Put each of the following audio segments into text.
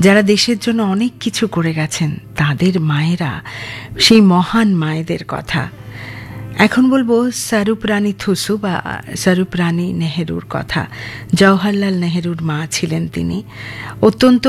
যারা দেশের জন্য অনেক কিছু করে গেছেন, তাদের মায়েরা, সেই মহান মায়েদের কথা। এখন বলবো স্বরূপ রানী থুসু বা স্বরূপ রানী নেহেরুর কথা। জওহরলাল নেহেরুর মা ছিলেন তিনি। অত্যন্ত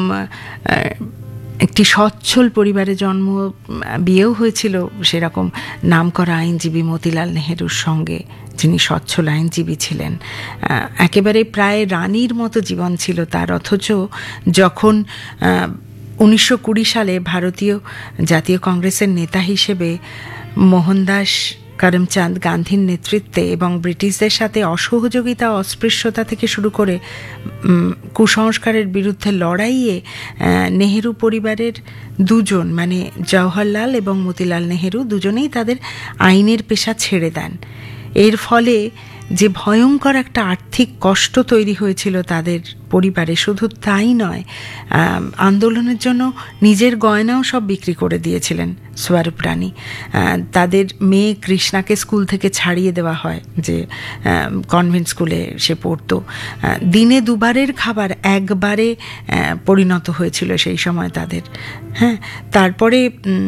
একটি সচ্ছল পরিবারে জন্ম, বিয়েও হয়েছিল সেরকম নামকরা আইনজীবী মতিলাল নেহেরুর সঙ্গে, যিনি সচ্ছল আইনজীবী ছিলেন। একেবারে প্রায় রানীর মতো জীবন ছিল তার। অথচ যখন 1920 সালে ভারতীয় জাতীয় কংগ্রেসের নেতা হিসেবে মোহনদাস করমচাঁদ গান্ধীর নেতৃত্বে এবং ব্রিটিশদের সাথে অসহযোগিতা, অস্পৃশ্যতা থেকে শুরু করে কুসংস্কারের বিরুদ্ধে লড়াইয়ে নেহেরু পরিবারের দুজন, মানে জওহরলাল এবং মতিলাল নেহেরু, দুজনেই তাদের আইনের পেশা ছেড়ে দেন। এর ফলে যে ভয়ঙ্কর একটা আর্থিক কষ্ট তৈরি হয়েছিল তাদের পরিবারে, শুধু তাই নয়, আন্দোলনের জন্য নিজের গয়নাও সব বিক্রি করে দিয়েছিলেন স্বরূপ রানী। তাদের মেয়ে কৃষ্ণাকে স্কুল থেকে ছাড়িয়ে দেওয়া হয়, যে কনভেন্ট স্কুলে সে পড়তো। দিনে দুবারের খাবার একবারে পরিণত হয়েছিল সেই সময় তাদের। হ্যাঁ, তারপরে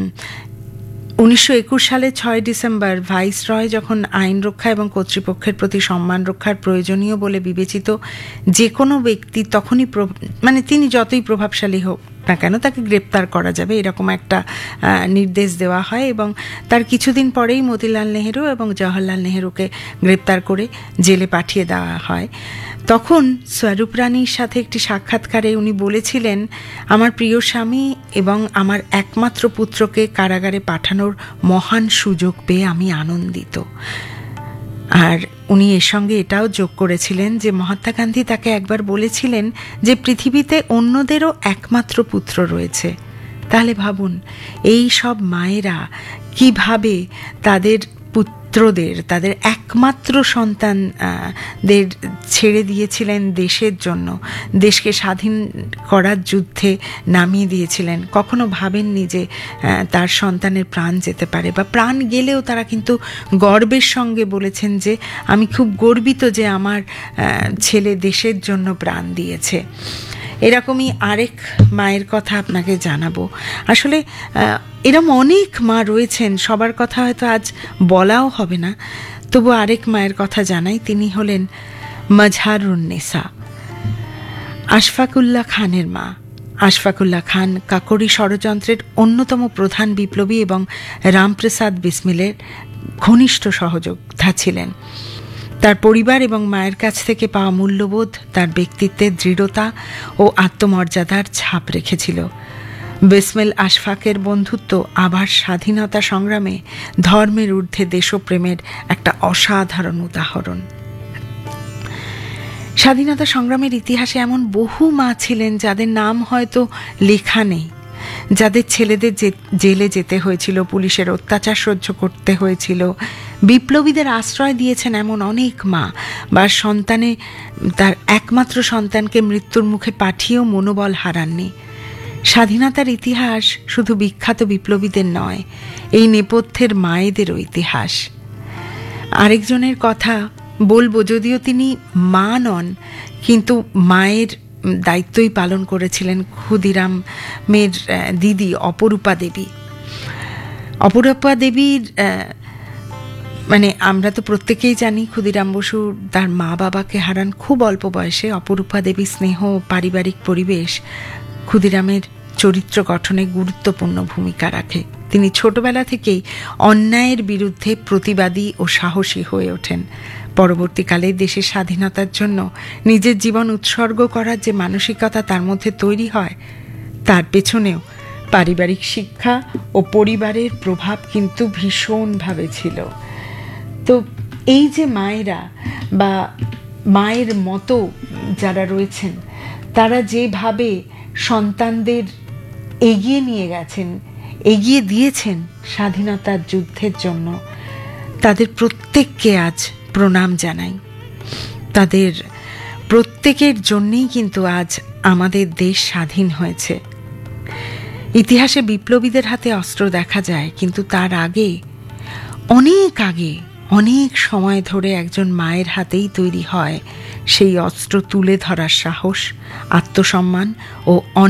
1921 সালে 6 ডিসেম্বর ভাইসরয় যখন আইন রক্ষা এবং কর্তৃপক্ষের প্রতি সম্মান রক্ষার প্রয়োজনীয় বলে বিবেচিত যে কোনো ব্যক্তি, তখনই মানে তিনি যতই প্রভাবশালী হোক না কেন, তাকে গ্রেপ্তার করা যাবে, এরকম একটা নির্দেশ দেওয়া হয়। এবং তার কিছুদিন পরেই মতিলাল নেহেরু এবং জওহরলাল নেহেরুকে গ্রেপ্তার করে জেলে পাঠিয়ে দেওয়া হয়। তখন স্বরূপ রানীর সাথে একটি সাক্ষাৎকারে উনি বলেছিলেন, আমার প্রিয় স্বামী এবং আমার একমাত্র পুত্রকে কারাগারে পাঠানোর মহান সুযোগ পেয়ে আমি আনন্দিত। আর উনি এর সঙ্গে এটাও যোগ করেছিলেন যে মহাত্মা গান্ধী তাকে একবার বলেছিলেন যে পৃথিবীতে অন্যদেরও একমাত্র পুত্র রয়েছে। তাহলে ভাবুন, এই সব মায়েরা কিভাবে তাদের পুত্রদের, তাদের একমাত্র সন্তানদের ছেড়ে দিয়েছিলেন দেশের জন্য, দেশকে স্বাধীন করার যুদ্ধে নামিয়ে দিয়েছিলেন। কখনো ভাবেননি যে তার সন্তানের প্রাণ যেতে পারে, বা প্রাণ গেলেও তারা কিন্তু গর্বের সঙ্গে বলেছেন যে আমি খুব গর্বিত যে আমার ছেলে দেশের জন্য প্রাণ দিয়েছে। এরকমই আরেক মায়ের কথা আপনাকে জানাবো। আসলে এরকম অনেক মা রয়েছেন, সবার কথা হয়তো আজ বলাও হবে না, তবু আরেক মায়ের কথা জানাই। তিনি হলেন মজহারুন্নেসা, আশফাকুল্লাহ খানের মা। আশফাকুল্লাহ খান কাকোরি ষড়যন্ত্রের অন্যতম প্রধান বিপ্লবী এবং রামপ্রসাদ বিসমিলের ঘনিষ্ঠ সহযোদ্ধা ছিলেন। তার পরিবার এবং মায়ের কাছ থেকে পাওয়া মূল্যবোধ তার ব্যক্তিত্বের দৃঢ়তা ও আত্মমর্যাদার ছাপ রেখেছিল। বিসমিল আশফাকের বন্ধুত্ব আবার স্বাধীনতা সংগ্রামে ধর্মের ঊর্ধ্বে দেশপ্রেমের একটা অসাধারণ উদাহরণ। স্বাধীনতা সংগ্রামের ইতিহাসে এমন বহু মা ছিলেন যাদের নাম হয়তো লেখা নেই, যাদের ছেলেদের জেলে যেতে হয়েছিল, পুলিশের অত্যাচার সহ্য করতে হয়েছিল। বিপ্লবীদের আশ্রয় দিয়েছেন এমন অনেক মা, বা তার একমাত্র সন্তানকে মৃত্যুর মুখে পাঠিয়েও মনোবল হারাননি। স্বাধীনতার ইতিহাস শুধু বিখ্যাত বিপ্লবীদের নয়, এই নেপথ্যের মায়েদেরও ইতিহাস। আরেকজনের কথা বলবো, যদিও তিনি মা নন, কিন্তু মায়ের দায়িত্বই পালন করেছিলেন ক্ষুদিরামের দিদি অপরূপা দেবী। অপরূপা দেবীর মানে আমরা তো প্রত্যেকেই জানি ক্ষুদিরাম বসু তার মা বাবাকে হারান খুব অল্প বয়সে। অপরূপা দেবীর স্নেহ, পারিবারিক পরিবেশ ক্ষুদিরামের চরিত্র গঠনে গুরুত্বপূর্ণ ভূমিকা রাখে। তিনি ছোটবেলা থেকেই অন্যায়ের বিরুদ্ধে প্রতিবাদী ও সাহসী হয়ে ওঠেন। পরবর্তীকালে দেশের স্বাধীনতার জন্য নিজের জীবন উৎসর্গ করার যে মানসিকতা তার মধ্যে তৈরি হয়, তার পেছনেও পারিবারিক শিক্ষা ও পরিবারের প্রভাব কিন্তু ভীষণভাবে ছিল। তো এই যে মায়েরা বা মায়ের মতো যারা রয়েছেন, তারা যেভাবে সন্তানদের এগিয়ে নিয়ে গেছেন, এগিয়ে দিয়েছেন স্বাধীনতার যুদ্ধের জন্য, তাদের প্রত্যেককে আজ প্রণাম জানাই। তাদের প্রত্যেকের জন্যেই কিন্তু আজ আমাদের দেশ স্বাধীন হয়েছে। ইতিহাসে বিপ্লবীদের হাতে অস্ত্র দেখা যায়, কিন্তু তার আগে, অনেক সময় ধরে একজন মায়ের হাতেই তৈরি হয় সেই অস্ত্র তুলে ধরার সাহস, আত্মসম্মান ও